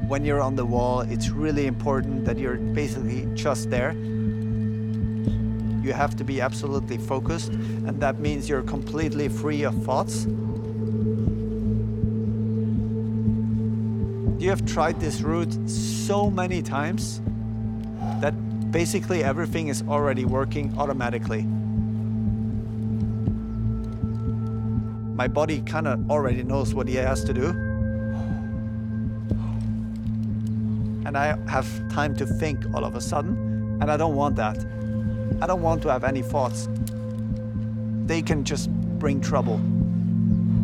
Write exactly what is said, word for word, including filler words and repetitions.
When you're on the wall, it's really important that you're basically just there. You have to be absolutely focused, and that means you're completely free of thoughts. You have tried this route so many times that basically everything is already working automatically. My body kind of already knows what he has to do. And I have time to think all of a sudden, and I don't want that. I don't want to have any thoughts. They can just bring trouble.